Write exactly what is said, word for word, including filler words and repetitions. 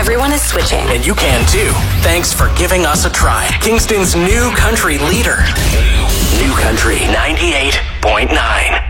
Everyone is switching. And you can too. Thanks for giving us a try. Kingston's new country leader. New Country ninety-eight point nine.